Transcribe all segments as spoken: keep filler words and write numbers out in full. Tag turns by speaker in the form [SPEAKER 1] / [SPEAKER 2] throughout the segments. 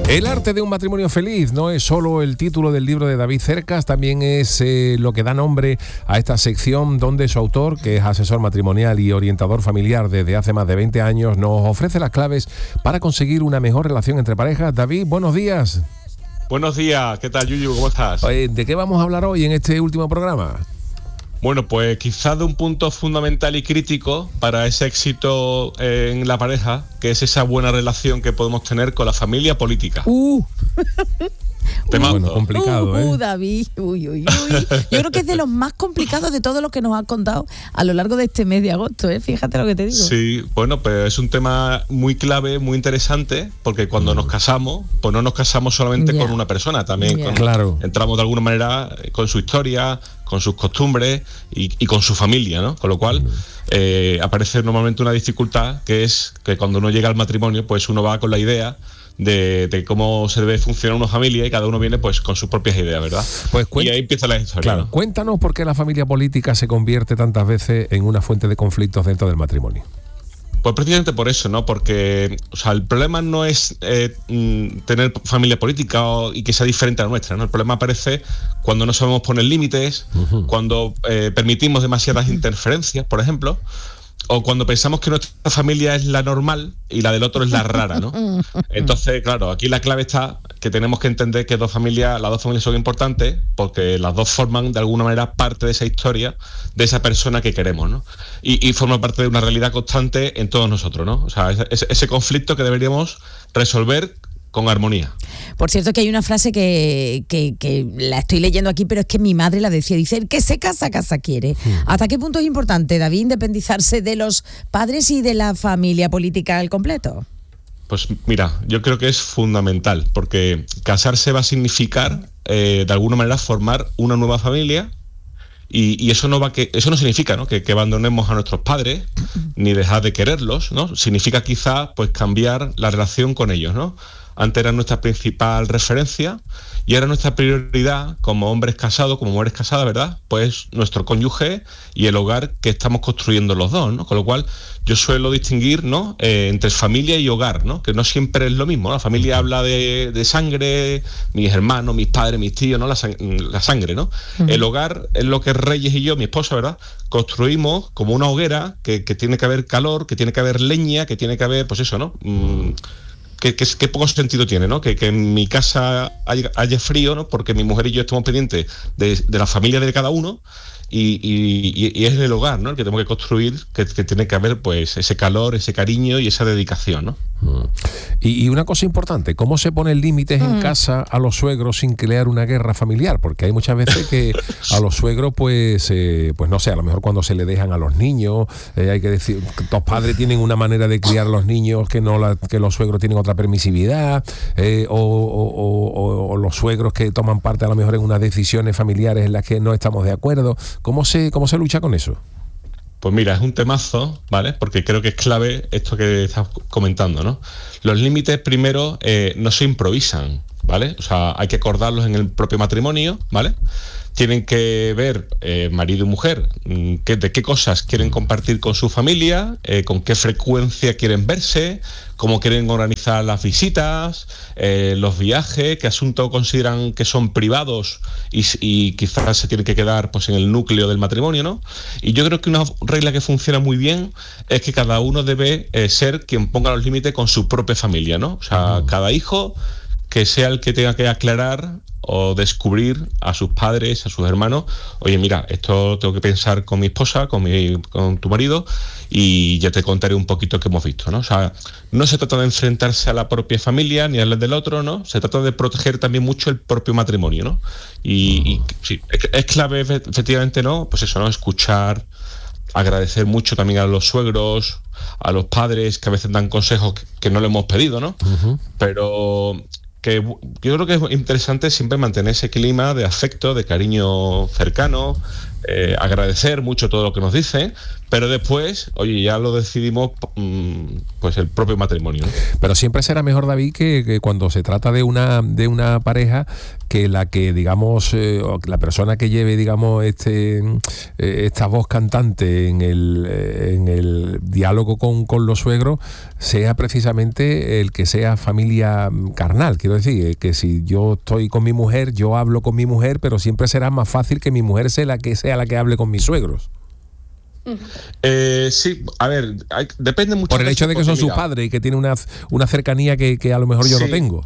[SPEAKER 1] El arte de un matrimonio feliz no es solo el título del libro de David Cercas, también es eh, lo que da nombre a esta sección donde su autor, que es asesor matrimonial y orientador familiar desde hace más de veinte años, nos ofrece las claves para conseguir una mejor relación entre parejas. David, buenos días.
[SPEAKER 2] Buenos días, ¿qué tal, Yuyu? ¿Cómo estás?
[SPEAKER 1] Oye, ¿de qué vamos a hablar hoy en este último programa?
[SPEAKER 2] Bueno, pues quizás de un punto fundamental y crítico para ese éxito en la pareja, que es esa buena relación que podemos tener con la familia política.
[SPEAKER 1] Uh.
[SPEAKER 2] Temazo.
[SPEAKER 1] Bueno, complicado, ¿eh?
[SPEAKER 3] Uh, uh, David, uy, uy, uy. Yo creo que es de los más complicados de todo lo que nos has contado a lo largo de este mes de agosto, ¿eh? Fíjate lo que te digo.
[SPEAKER 2] Sí, bueno, pues es un tema muy clave, muy interesante, porque cuando nos casamos, pues no nos casamos solamente
[SPEAKER 3] Yeah.
[SPEAKER 2] con una persona, también
[SPEAKER 3] Yeah.
[SPEAKER 2] con,
[SPEAKER 1] Claro.
[SPEAKER 2] entramos de alguna manera con su historia, con sus costumbres y, y con su familia, ¿no? Con lo cual eh, aparece normalmente una dificultad, que es que cuando uno llega al matrimonio, pues uno va con la idea De, de cómo se debe funcionar una familia y cada uno viene pues con sus propias ideas, ¿verdad?
[SPEAKER 1] Pues cuen-
[SPEAKER 2] y ahí empieza la historia.
[SPEAKER 1] Claro,
[SPEAKER 2] ¿no?
[SPEAKER 1] cuéntanos por qué la familia política se convierte tantas veces en una fuente de conflictos dentro del matrimonio.
[SPEAKER 2] Pues precisamente por eso, ¿no? Porque, o sea, el problema no es eh, mm, tener familia política o, y que sea diferente a la nuestra, ¿no? El problema aparece cuando no sabemos poner límites, uh-huh. cuando eh, permitimos demasiadas interferencias, por ejemplo, o cuando pensamos que nuestra familia es la normal y la del otro es la rara, ¿no? Entonces, claro, aquí la clave está que tenemos que entender que dos familias, las dos familias son importantes porque las dos forman de alguna manera parte de esa historia de esa persona que queremos, ¿no? Y, y forma parte de una realidad constante en todos nosotros, ¿no? O sea, ese, ese conflicto que deberíamos resolver con armonía.
[SPEAKER 3] Por cierto, que hay una frase que, que, que la estoy leyendo aquí, pero es que mi madre la decía, dice, el que se casa, casa quiere. Mm. ¿Hasta qué punto es importante, David, independizarse de los padres y de la familia política al completo?
[SPEAKER 2] Pues mira, yo creo que es fundamental, porque casarse va a significar, eh, de alguna manera, formar una nueva familia. Y, y eso no va que eso no significa, ¿no? que, que abandonemos a nuestros padres ni dejar de quererlos, ¿no? Significa quizá pues cambiar la relación con ellos, ¿no? Antes era nuestra principal referencia y ahora nuestra prioridad como hombres casados, como mujeres casadas, ¿verdad? Pues nuestro cónyuge y el hogar que estamos construyendo los dos, ¿no? Con lo cual yo suelo distinguir, ¿no? Eh, entre familia y hogar, ¿no? Que no siempre es lo mismo, ¿no? La familia habla de, de sangre, mis hermanos, mis padres, mis tíos, ¿no? La, sang- la sangre, ¿no? Uh-huh. El hogar es lo que Reyes y yo, mi esposa, ¿verdad? Construimos como una hoguera que, que tiene que haber calor, que tiene que haber leña, que tiene que haber, pues eso, ¿no? Mm, Que, que, que poco sentido tiene, ¿no? Que, que en mi casa haya, haya frío, ¿no? Porque mi mujer y yo estamos pendientes de, de la familia de cada uno y, y, y es el hogar, ¿no? El que tenemos que construir, que, que tiene que haber pues ese calor, ese cariño y esa dedicación, ¿no?
[SPEAKER 1] Mm. Y, y una cosa importante, ¿cómo se ponen límites mm. en casa a los suegros sin crear una guerra familiar? Porque hay muchas veces que a los suegros, pues, eh, pues no sé, a lo mejor cuando se le dejan a los niños, eh, hay que decir, los padres tienen una manera de criar a los niños que no la, que los suegros tienen otra permisividad, eh, o, o, o, o los suegros que toman parte a lo mejor en unas decisiones familiares en las que no estamos de acuerdo. ¿Cómo se, cómo se lucha con eso?
[SPEAKER 2] Pues mira, es un temazo, ¿vale? Porque creo que es clave esto que estás comentando, ¿no? Los límites, primero, eh, no se improvisan, ¿vale? O sea, hay que acordarlos en el propio matrimonio, ¿vale? Tienen que ver, eh, marido y mujer, que, de qué cosas quieren compartir con su familia, eh, con qué frecuencia quieren verse, cómo quieren organizar las visitas, eh, los viajes, qué asuntos consideran que son privados y, y quizás se tienen que quedar pues en el núcleo del matrimonio, ¿no? Y yo creo que una regla que funciona muy bien es que cada uno debe eh, ser quien ponga los límites con su propia familia, ¿no? O sea, uh-huh. cada hijo que sea el que tenga que aclarar o descubrir a sus padres, a sus hermanos, oye, mira, esto tengo que pensar con mi esposa, con mi, con tu marido, y ya te contaré un poquito qué hemos visto, ¿no? O sea, no se trata de enfrentarse a la propia familia ni a la del otro, ¿no? Se trata de proteger también mucho el propio matrimonio, ¿no? Y, y sí, es, es clave, efectivamente, ¿no? Pues eso, ¿no? Escuchar, agradecer mucho también a los suegros, a los padres que a veces dan consejos que, que no le hemos pedido, ¿no? Uh-huh. Pero que yo creo que es interesante siempre mantener ese clima de afecto, de cariño cercano, eh, agradecer mucho todo lo que nos dicen, pero después, oye, ya lo decidimos pues el propio matrimonio, ¿no?
[SPEAKER 1] Pero siempre será mejor, David, que, que cuando se trata de una de una pareja, que la que, digamos, eh, la persona que lleve, digamos, este eh, esta voz cantante en el, eh, en el diálogo con, con los suegros, sea precisamente el que sea familia carnal. Quiero decir, que si yo estoy con mi mujer, yo hablo con mi mujer, pero siempre será más fácil que mi mujer sea la que sea la que hable con mis suegros.
[SPEAKER 2] Eh, sí, a ver, hay, depende mucho.
[SPEAKER 1] Por el hecho de que son sus padres y que tiene una, una cercanía que, que a lo mejor yo sí. no tengo.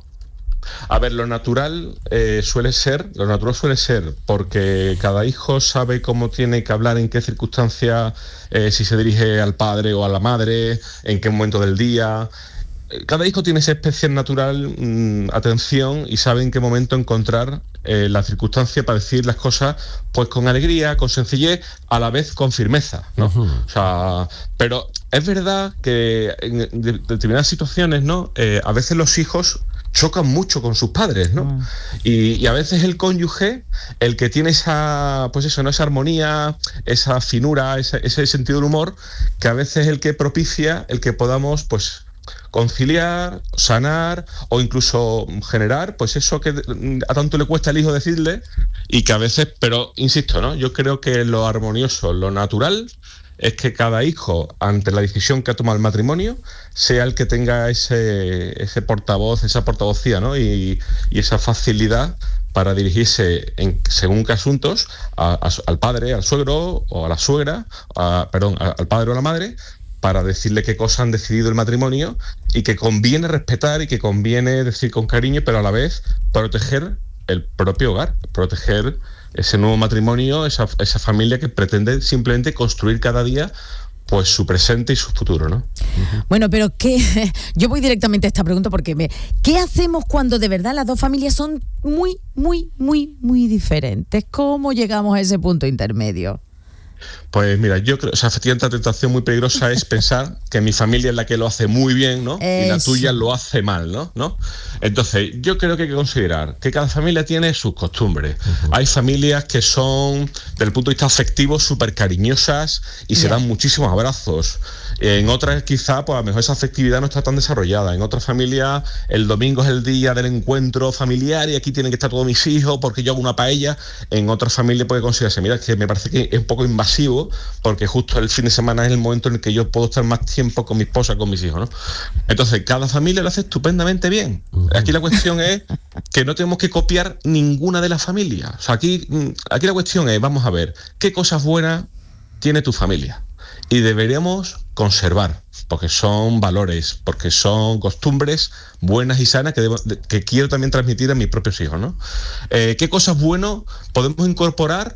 [SPEAKER 2] A ver, lo natural eh, suele ser, lo natural suele ser, porque cada hijo sabe cómo tiene que hablar, en qué circunstancias, eh, si se dirige al padre o a la madre, en qué momento del día. Cada hijo tiene esa especial natural mmm, atención y sabe en qué momento encontrar eh, la circunstancia para decir las cosas pues con alegría, con sencillez, a la vez con firmeza, ¿no? Uh-huh. O sea, pero es verdad que en de, de determinadas situaciones, ¿no? Eh, a veces los hijos chocan mucho con sus padres, ¿no? Uh-huh. Y, y a veces el cónyuge, el que tiene esa, pues eso, ¿no? Esa armonía, esa finura, ese, ese sentido del humor, que a veces es el que propicia el que podamos, pues, conciliar, sanar o incluso generar, pues eso que a tanto le cuesta al hijo decirle y que a veces, pero insisto, ¿no? Yo creo que lo armonioso, lo natural es que cada hijo, ante la decisión que ha tomado el matrimonio, sea el que tenga ese, ese portavoz, esa portavocía, ¿no? Y, y esa facilidad para dirigirse, en, según qué asuntos, a, a, al padre, al suegro o a la suegra, a, perdón, a, al padre o a la madre, para decirle qué cosas han decidido el matrimonio y que conviene respetar y que conviene decir con cariño, pero a la vez proteger el propio hogar, proteger ese nuevo matrimonio, esa, esa familia que pretende simplemente construir cada día pues su presente y su futuro, ¿no?
[SPEAKER 3] Bueno, pero ¿qué? Yo voy directamente a esta pregunta porque me, ¿qué hacemos cuando de verdad las dos familias son muy, muy, muy, muy diferentes? ¿Cómo llegamos a ese punto intermedio?
[SPEAKER 2] Pues mira, yo creo, o sea, efectivamente la tentación muy peligrosa es pensar que mi familia es la que lo hace muy bien, ¿no? Eso. Y la tuya lo hace mal, ¿no? ¿no? Entonces, yo creo que hay que considerar que cada familia tiene sus costumbres. Uh-huh. Hay familias que son, desde el punto de vista afectivo, súper cariñosas y yeah. se dan muchísimos abrazos. En otras, quizá, pues a lo mejor esa afectividad no está tan desarrollada. En otras familias, el domingo es el día del encuentro familiar y aquí tienen que estar todos mis hijos porque yo hago una paella. En otras familias puede considerarse, mira, que me parece que es un poco invasivo porque justo el fin de semana es el momento en el que yo puedo estar más tiempo con mi esposa, con mis hijos, ¿no? Entonces, cada familia lo hace estupendamente bien. Aquí la cuestión es que no tenemos que copiar ninguna de las familias. O sea, aquí, aquí la cuestión es, vamos a ver, ¿qué cosas buenas tiene tu familia? Y deberíamos conservar, porque son valores, porque son costumbres buenas y sanas que, debo, de, que quiero también transmitir a mis propios hijos, ¿no? Eh, ¿Qué cosas buenas podemos incorporar?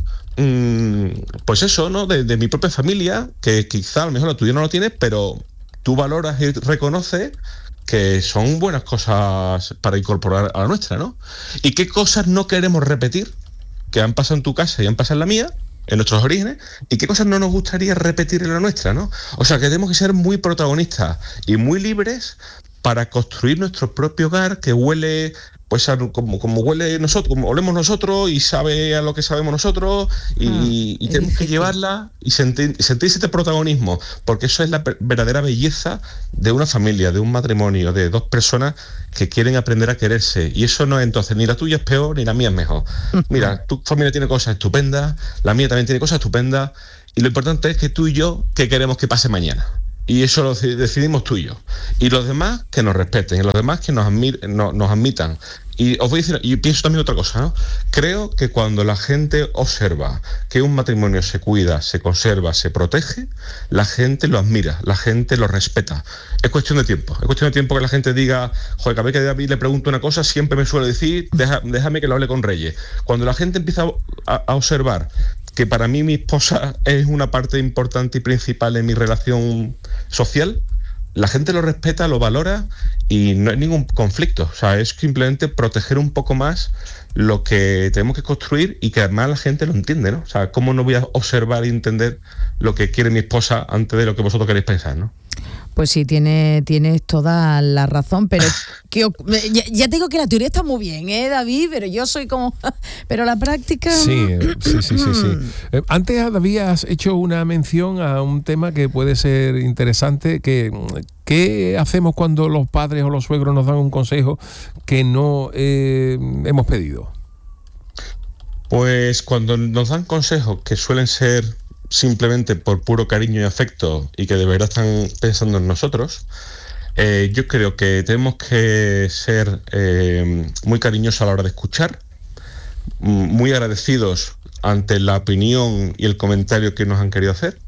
[SPEAKER 2] Mm, pues eso, ¿no? De, de mi propia familia, que quizá a lo mejor la tuya no lo tienes, pero tú valoras y reconoces que son buenas cosas para incorporar a la nuestra, ¿no? ¿Y qué cosas no queremos repetir, que han pasado en tu casa y han pasado en la mía, en nuestros orígenes, y qué cosas no nos gustaría repetir en la nuestra, ¿no? O sea, que tenemos que ser muy protagonistas y muy libres para construir nuestro propio hogar que huele, pues, a, como, como huele nosotros, como olemos nosotros y sabe a lo que sabemos nosotros y, ah, y tenemos que llevarla y sentir, sentir ese protagonismo, porque eso es la verdadera belleza de una familia, de un matrimonio, de dos personas que quieren aprender a quererse. Y eso no es entonces, ni la tuya es peor, ni la mía es mejor. Mira, tu familia tiene cosas estupendas, la mía también tiene cosas estupendas, y lo importante es que tú y yo, ¿qué queremos que pase mañana? Y eso lo decidimos tú y yo. Y los demás que nos respeten, y los demás que nos, admir, no, nos admitan. Y os voy a decir, y pienso también otra cosa, ¿no? Creo que cuando la gente observa que un matrimonio se cuida, se conserva, se protege, la gente lo admira, la gente lo respeta. Es cuestión de tiempo. Es cuestión de tiempo que la gente diga, joder, cada vez que David le pregunto una cosa, siempre me suele decir, Deja, déjame que lo hable con Reyes. Cuando la gente empieza a, a observar que para mí mi esposa es una parte importante y principal en mi relación social, la gente lo respeta, lo valora y no hay ningún conflicto. O sea, es simplemente proteger un poco más lo que tenemos que construir y que además la gente lo entiende, ¿no? O sea, ¿cómo no voy a observar y entender lo que quiere mi esposa antes de lo que vosotros queréis pensar, ¿no?
[SPEAKER 3] Pues sí, tiene, tienes toda la razón, pero que, ya, ya te digo que la teoría está muy bien, ¿eh, David? Pero yo soy como... Pero la práctica...
[SPEAKER 1] Sí, sí, sí, sí, sí. Eh, antes habías hecho una mención a un tema que puede ser interesante, que ¿qué hacemos cuando los padres o los suegros nos dan un consejo que no eh, hemos pedido?
[SPEAKER 2] Pues cuando nos dan consejos que suelen ser simplemente por puro cariño y afecto y que de verdad están pensando en nosotros, eh, yo creo que tenemos que ser eh, muy cariñosos a la hora de escuchar, muy agradecidos ante la opinión y el comentario que nos han querido hacer,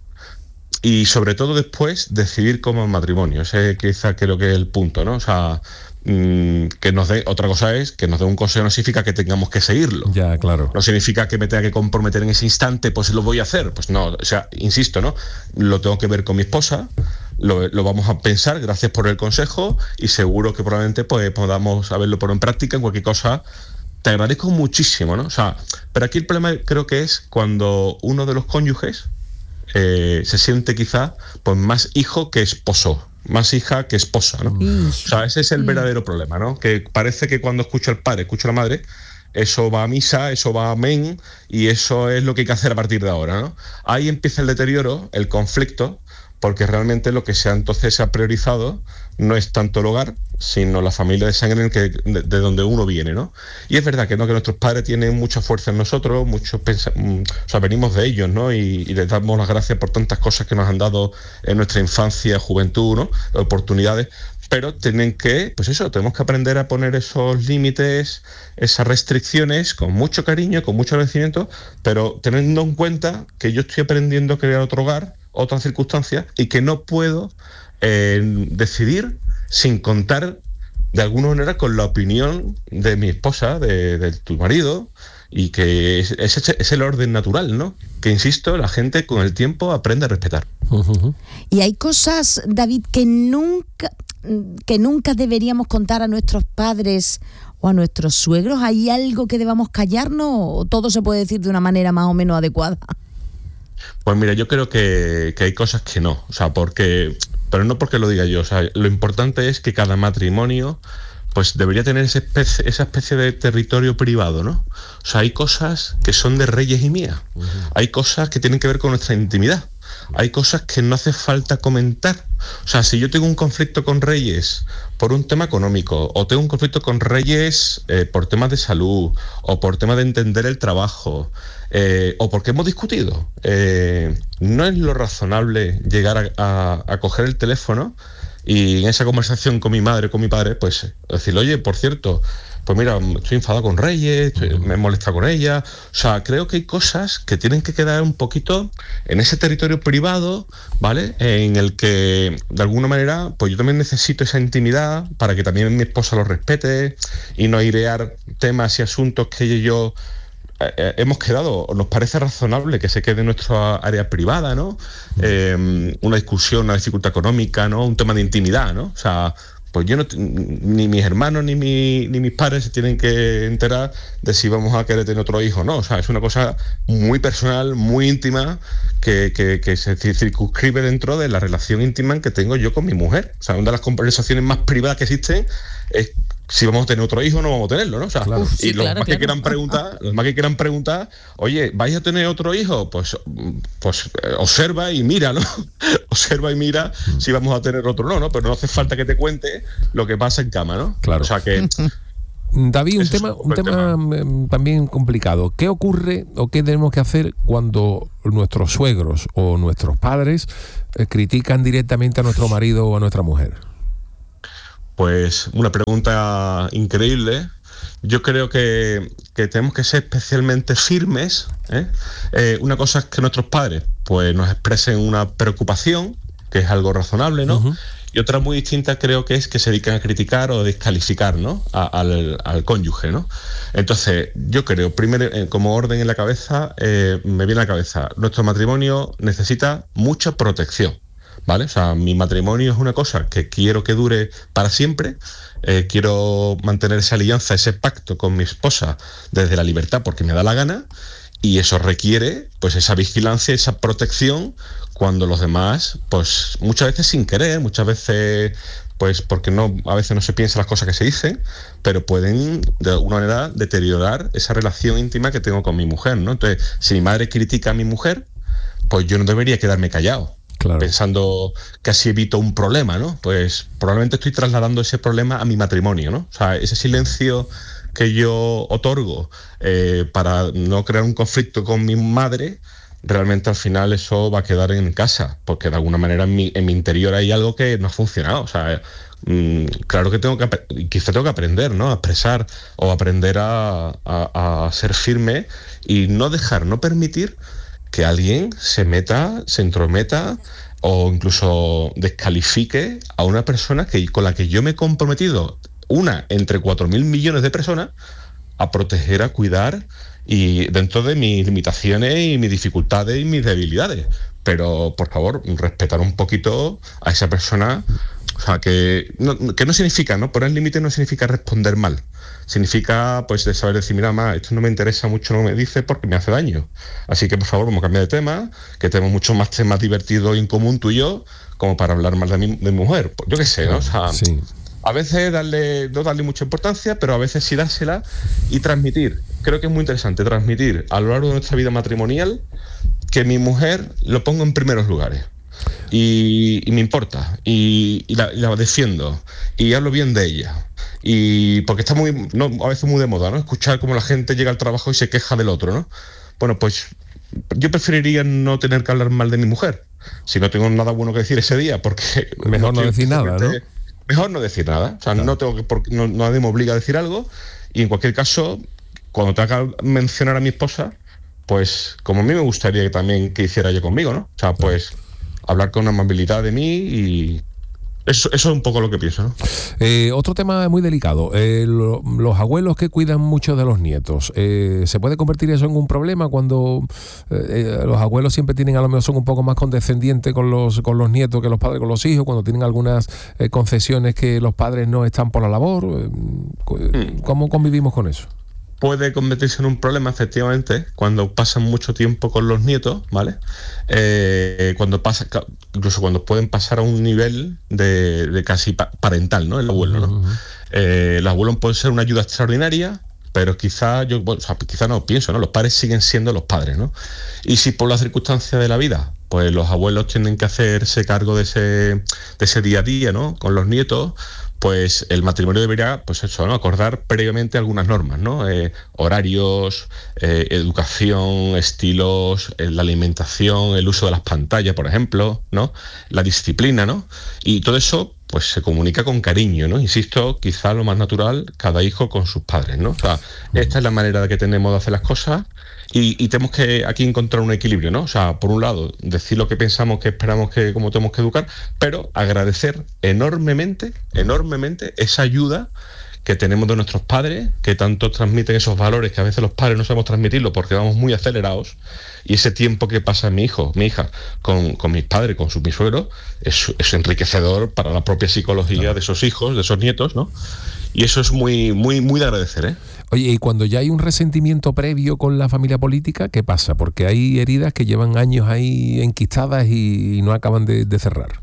[SPEAKER 2] y sobre todo después decidir como matrimonio. Ese quizá creo que es el punto, ¿no? O sea, que nos dé, otra cosa es que nos dé un consejo, no significa que tengamos que seguirlo.
[SPEAKER 1] Ya, claro.
[SPEAKER 2] No significa que me tenga que comprometer en ese instante, pues lo voy a hacer. Pues no, o sea, insisto, ¿no? Lo tengo que ver con mi esposa, lo, lo vamos a pensar, gracias por el consejo, y seguro que probablemente pues podamos haberlo por en práctica en cualquier cosa. Te agradezco muchísimo, ¿no? O sea, pero aquí el problema creo que es cuando uno de los cónyuges eh, se siente quizá pues más hijo que esposo. Más hija que esposa, ¿no? Mm. O sea, ese es el verdadero problema, ¿no? Que parece que cuando escucho al padre, escucho a la madre, eso va a misa, eso va a amén, y eso es lo que hay que hacer a partir de ahora, ¿no? Ahí empieza el deterioro, el conflicto, porque realmente lo que se ha entonces se ha priorizado no es tanto el hogar, sino la familia de sangre en el que, de, de donde uno viene, ¿no? Y es verdad que no, que nuestros padres tienen mucha fuerza en nosotros, muchos pensa- o sea, venimos de ellos, ¿no? Y, y les damos las gracias por tantas cosas que nos han dado en nuestra infancia, juventud, ¿no? Oportunidades. Pero tienen que, pues eso, tenemos que aprender a poner esos límites, esas restricciones, con mucho cariño, con mucho agradecimiento, pero teniendo en cuenta que yo estoy aprendiendo a crear otro hogar, otras circunstancias, y que no puedo eh, decidir sin contar de alguna manera con la opinión de mi esposa, de, de tu marido, y que es, es, es el orden natural, ¿no? Que, insisto, la gente con el tiempo aprende a respetar.
[SPEAKER 3] Uh-huh. Y hay cosas, David, que nunca, que nunca deberíamos contar a nuestros padres o a nuestros suegros. ¿Hay algo que debamos callarnos o todo se puede decir de una manera más o menos adecuada?
[SPEAKER 2] Pues mira, yo creo que, que hay cosas que no, o sea, porque, pero no porque lo diga yo, o sea, lo importante es que cada matrimonio pues debería tener esa especie, esa especie de territorio privado, ¿no? O sea, hay cosas que son de Reyes y mías, uh-huh. Hay cosas que tienen que ver con nuestra intimidad, hay cosas que no hace falta comentar. O sea, si yo tengo un conflicto con Reyes por un tema económico, o tengo un conflicto con Reyes eh, por temas de salud, o por temas de entender el trabajo, eh, o porque hemos discutido, eh, no es lo razonable llegar a, a, a coger el teléfono y en esa conversación con mi madre, con mi padre, pues decirle, oye, por cierto, pues mira, estoy enfadado con Reyes, estoy, me molesta con ella. O sea, creo que hay cosas que tienen que quedar un poquito en ese territorio privado, ¿vale? En el que, de alguna manera, pues yo también necesito esa intimidad para que también mi esposa lo respete y no airear temas y asuntos que ella y yo eh, hemos quedado, o nos parece razonable que se quede en nuestra área privada, ¿no? Eh, una discusión, una dificultad económica, ¿no? Un tema de intimidad, ¿no? O sea, pues yo no, ni mis hermanos ni, mi, ni mis padres se tienen que enterar de si vamos a querer tener otro hijo, ¿no? O sea, es una cosa muy personal, muy íntima, que, que, que se circunscribe dentro de la relación íntima que tengo yo con mi mujer. O sea, una de las conversaciones más privadas que existen es si vamos a tener otro hijo o no vamos a tenerlo, ¿no? O sea, claro. Uf, sí, y los claro, más claro. que quieran preguntar, los más que quieran preguntar, oye, ¿vais a tener otro hijo? Pues, pues eh, observa y mira, ¿no? Observa y mira mm. si vamos a tener otro o no, ¿no? Pero no hace falta que te cuente lo que pasa en cama, ¿no?
[SPEAKER 1] Claro.
[SPEAKER 2] O sea que
[SPEAKER 1] David, un tema, un tema, tema también complicado. ¿Qué ocurre o qué tenemos que hacer cuando nuestros suegros o nuestros padres eh, critican directamente a nuestro marido o a nuestra mujer?
[SPEAKER 2] Pues una pregunta increíble. Yo creo que, que tenemos que ser especialmente firmes, ¿eh? Eh, una cosa es que nuestros padres pues nos expresen una preocupación, que es algo razonable, ¿no? Uh-huh. Y otra muy distinta creo que es que se dedican a criticar o descalificar, ¿no? A, al, al cónyuge, ¿no? Entonces, yo creo, primero, eh, como orden en la cabeza, eh, me viene a la cabeza, nuestro matrimonio necesita mucha protección, ¿vale? O sea, mi matrimonio es una cosa que quiero que dure para siempre, eh, quiero mantener esa alianza, ese pacto con mi esposa desde la libertad porque me da la gana, Y eso requiere pues esa vigilancia, esa protección cuando los demás, pues muchas veces sin querer, muchas veces pues porque no, a veces no se piensa las cosas que se dicen, pero pueden de alguna manera deteriorar esa relación íntima que tengo con mi mujer, ¿no? Entonces, si mi madre critica a mi mujer, pues yo no debería quedarme callado, claro, pensando que así evito un problema, ¿no? Pues probablemente estoy trasladando ese problema a mi matrimonio, ¿no? O sea, ese silencio que yo otorgo eh, para no crear un conflicto con mi madre, realmente al final eso va a quedar en casa, porque de alguna manera en mi, en mi interior hay algo que no ha funcionado. O sea, mmm, claro que tengo que, quizá tengo que aprender, ¿no? A expresar o aprender a, a, a ser firme y no dejar, no permitir que alguien se meta, se entrometa o incluso descalifique a una persona que, con la que yo me he comprometido, una entre cuatro mil millones de personas, a proteger, a cuidar, y dentro de mis limitaciones y mis dificultades y mis debilidades. Pero, por favor, respetar un poquito a esa persona. O sea, que no, que no significa, ¿no? Poner límites no significa responder mal. Significa, pues, de saber decir, mira, ma, esto no me interesa mucho, no me dice porque me hace daño. Así que, por favor, vamos a cambiar de tema, que tenemos muchos más temas divertidos en común tú y yo, como para hablar mal de mi, de mi mujer. Pues, yo qué sé, ¿no? O sea, sí. A veces darle, no darle mucha importancia, pero a veces sí dársela y transmitir. Creo que es muy interesante transmitir a lo largo de nuestra vida matrimonial que mi mujer lo pongo en primeros lugares. Y, y me importa. Y, y, la, y la defiendo. Y hablo bien de ella. Y porque está muy, no, a veces muy de moda, ¿no? Escuchar cómo la gente llega al trabajo y se queja del otro, ¿no? Bueno, pues yo preferiría no tener que hablar mal de mi mujer. Si no tengo nada bueno que decir ese día, porque...
[SPEAKER 1] Mejor no decir nada, ¿no?
[SPEAKER 2] Mejor no decir nada, o sea, claro. no tengo que, porque no, nadie me obliga a decir algo, y en cualquier caso, cuando tenga que mencionar a mi esposa, pues como a mí me gustaría que también que hiciera yo conmigo, ¿no? O sea, pues hablar con amabilidad de mí y... Eso, eso es un poco lo que pienso, ¿no?
[SPEAKER 1] Eh, otro tema muy delicado, eh, lo, los abuelos que cuidan mucho de los nietos, eh, ¿se puede convertir eso en un problema cuando eh, los abuelos siempre tienen, a lo mejor son un poco más condescendientes con los, con los nietos que los padres con los hijos, cuando tienen algunas eh, concesiones que los padres no están por la labor? ¿Cómo convivimos con eso?
[SPEAKER 2] Puede convertirse en un problema, efectivamente, cuando pasan mucho tiempo con los nietos, ¿vale? Eh, cuando pasa, incluso cuando pueden pasar a un nivel de, de casi parental, ¿no? El abuelo, ¿no? Uh-huh. Eh, el abuelo puede ser una ayuda extraordinaria, pero quizá yo, bueno, o sea, quizá no pienso, ¿no? Los padres siguen siendo los padres, ¿no? Y si por las circunstancias de la vida, pues los abuelos tienen que hacerse cargo de ese, de ese día a día, ¿no? Con los nietos, pues el matrimonio debería, pues eso, ¿no? Acordar previamente algunas normas, ¿no? Eh, horarios, eh, educación, estilos, eh, la alimentación, el uso de las pantallas, por ejemplo, ¿no? La disciplina, ¿no? Y todo eso, pues se comunica con cariño, ¿no? Insisto, quizá lo más natural, cada hijo con sus padres, ¿no? O sea, esta es la manera que tenemos de hacer las cosas. Y, y tenemos que aquí encontrar un equilibrio, ¿no? O sea, por un lado, decir lo que pensamos, que esperamos, que cómo tenemos que educar, pero agradecer enormemente, enormemente esa ayuda que tenemos de nuestros padres, que tanto transmiten esos valores que a veces los padres no sabemos transmitirlo porque vamos muy acelerados, y ese tiempo que pasa mi hijo, mi hija, con, con mis padres, con sus mis suegros, es, es enriquecedor para la propia psicología claro. de esos hijos, de esos nietos, ¿no? Y eso es muy, muy, muy de agradecer, ¿eh?
[SPEAKER 1] Oye, y cuando ya hay un resentimiento previo con la familia política, ¿qué pasa? Porque hay heridas que llevan años ahí enquistadas y no acaban de, de cerrar.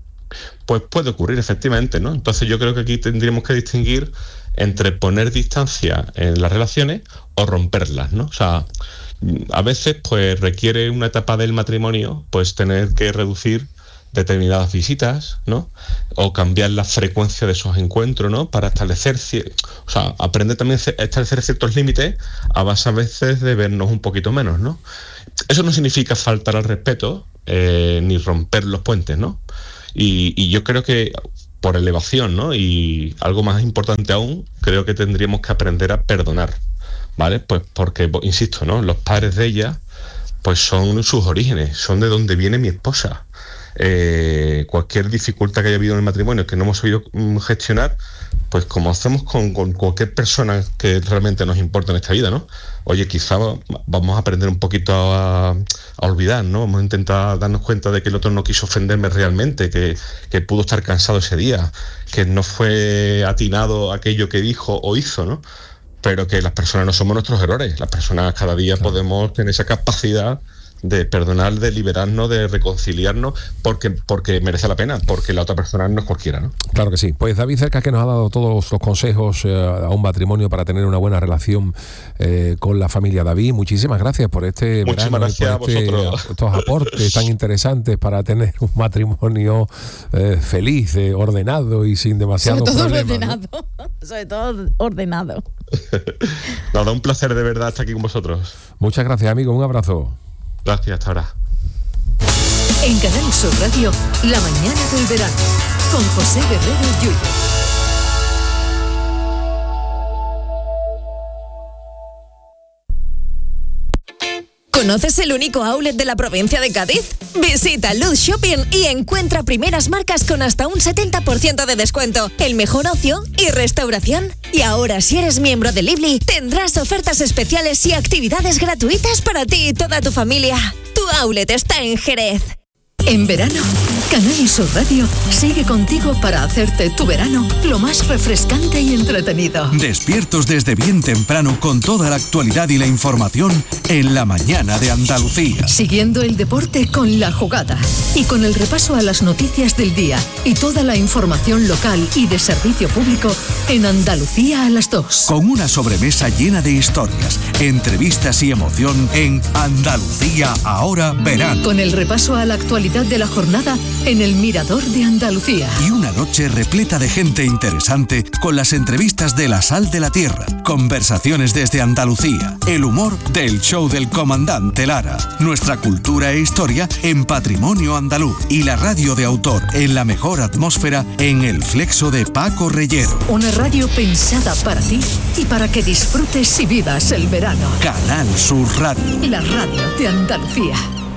[SPEAKER 2] Pues puede ocurrir, efectivamente, ¿no? Entonces yo creo que aquí tendríamos que distinguir entre poner distancia en las relaciones o romperlas, ¿no? O sea, a veces pues requiere una etapa del matrimonio pues tener que reducir determinadas visitas, ¿no? O cambiar la frecuencia de esos encuentros, ¿no? Para establecer, o sea, aprender también a establecer ciertos límites a base a veces de vernos un poquito menos, ¿no? Eso no significa faltar al respeto eh, ni romper los puentes, ¿no? Y, y yo creo que por elevación, ¿no? Y algo más importante aún, creo que tendríamos que aprender a perdonar, ¿vale? Pues porque, insisto, ¿no? Los padres de ella, pues son sus orígenes, son de donde viene mi esposa. Eh, cualquier dificultad que haya habido en el matrimonio que no hemos sabido gestionar, pues como hacemos con, con cualquier persona que realmente nos importa en esta vida, ¿no? Oye, quizá vamos a aprender un poquito a, a olvidar, ¿no? Vamos a intentar darnos cuenta de que el otro no quiso ofenderme realmente, que, que pudo estar cansado ese día, que no fue atinado aquello que dijo o hizo, ¿no? pero que las personas no somos nuestros errores. Las personas cada día claro. podemos tener esa capacidad de perdonar, de liberarnos, de reconciliarnos, porque, porque merece la pena, porque la otra persona no es cualquiera, ¿no?
[SPEAKER 1] Claro que sí. Pues David Cercas, que nos ha dado todos los consejos eh, a un matrimonio para tener una buena relación eh, con la familia. David, muchísimas gracias por este
[SPEAKER 2] Muchísimas
[SPEAKER 1] verano,
[SPEAKER 2] gracias
[SPEAKER 1] por este,
[SPEAKER 2] a vosotros.
[SPEAKER 1] estos aportes tan interesantes para tener un matrimonio eh, feliz, eh, ordenado y sin demasiado
[SPEAKER 3] Sobre todo
[SPEAKER 1] problemas,
[SPEAKER 3] ordenado, ¿no? Sobre todo ordenado.
[SPEAKER 2] Nada, un placer de verdad estar aquí con vosotros.
[SPEAKER 1] Muchas gracias, amigo. Un abrazo.
[SPEAKER 2] Gracias, hasta ahora.
[SPEAKER 4] En Canal Sur Radio, La Mañana del Verano, con José Guerrero Yuyu. ¿Conoces el único outlet de la provincia de Cádiz? Visita Luz Shopping y encuentra primeras marcas con hasta un setenta por ciento de descuento, el mejor ocio y restauración. Y ahora, si eres miembro de Lively, tendrás ofertas especiales y actividades gratuitas para ti y toda tu familia. Tu outlet está en Jerez. En verano, Canal Sur Radio sigue contigo para hacerte tu verano lo más refrescante y entretenido.
[SPEAKER 5] Despiertos desde bien temprano con toda la actualidad y la información en La Mañana de Andalucía.
[SPEAKER 4] Siguiendo el deporte con La Jugada y con el repaso a las noticias del día y toda la información local y de servicio público en Andalucía a las dos.
[SPEAKER 5] Con una sobremesa llena de historias, entrevistas y emoción en Andalucía Ahora Verano.
[SPEAKER 4] Con el repaso a la actualidad de la jornada en el Mirador de Andalucía.
[SPEAKER 5] Y una noche repleta de gente interesante con las entrevistas de La Sal de la Tierra, conversaciones desde Andalucía, el humor del show del comandante Lara, nuestra cultura e historia en Patrimonio Andaluz y la radio de autor en la mejor atmósfera en El Flexo de Paco Reyero.
[SPEAKER 4] Una radio pensada para ti y para que disfrutes y vivas el verano.
[SPEAKER 5] Canal Sur Radio.
[SPEAKER 4] La radio de Andalucía.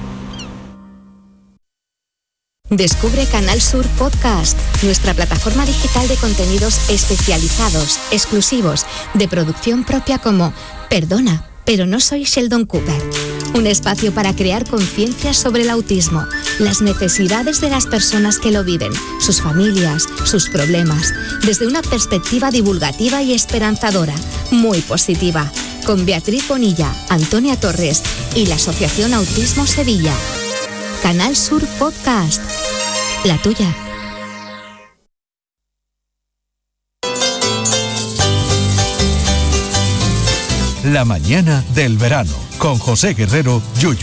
[SPEAKER 6] Descubre Canal Sur Podcast, nuestra plataforma digital de contenidos especializados, exclusivos, de producción propia como Perdona, pero no soy Sheldon Cooper. Un espacio para crear conciencia sobre el autismo, las necesidades de las personas que lo viven, sus familias, sus problemas, desde una perspectiva divulgativa y esperanzadora, muy positiva, con Beatriz Bonilla, Antonia Torres y la Asociación Autismo Sevilla. Canal Sur Podcast, la tuya.
[SPEAKER 5] La Mañana del Verano, con José Guerrero Yuyu.